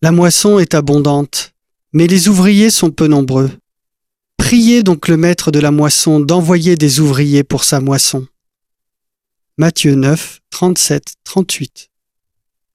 La moisson est abondante, mais les ouvriers sont peu nombreux. Priez donc le maître de la moisson d'envoyer des ouvriers pour sa moisson. Matthieu 9, 37-38.